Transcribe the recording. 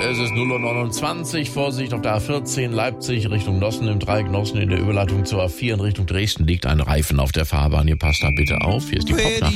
Es ist 0:29 Uhr. Vorsicht auf der A14 Leipzig Richtung Nossen im Dreieck Nossen in der Überleitung zur A4 in Richtung Dresden liegt ein Reifen auf der Fahrbahn. Ihr passt da bitte auf. Hier ist die Popnachricht.